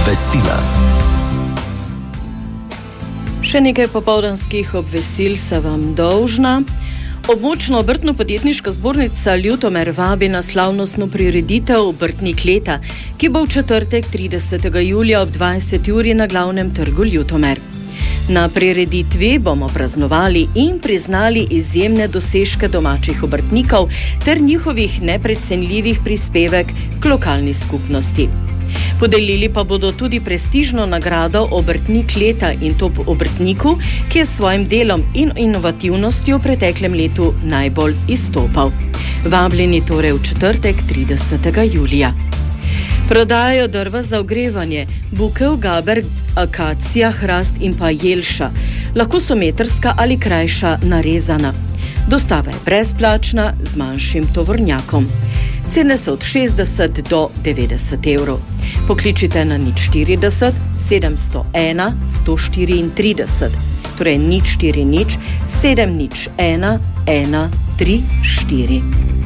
Obvestila. Še nekaj popoldanskih obvestil se vam dolžna. Območna obrtno-podjetniška zbornica Ljutomer vabi na slavnostno prireditev Obrtnik leta, ki bo v četrtek 30. julija ob 20. uri na glavnem trgu Ljutomer. Na prireditvi bomo praznovali in priznali izjemne dosežke domačih obrtnikov ter njihovih neprecenljivih prispevek k lokalni skupnosti. Podelili pa bodo tudi prestižno nagrado Obrtnik leta in top obrtniku, ki je s svojim delom in inovativnostjo v preteklem letu najbolj izstopal. Vabljeni torej v četrtek 30. julija. Prodajajo drva za ogrevanje, bukev, gaber, akacija, hrast in pa jelša. Lahko so metrska ali krajša narezana. Dostava je brezplačna z manjšim tovornjakom. Cene so od 60 do 90 evrov. Pokličite na 040 701 134, torej 040 701 134.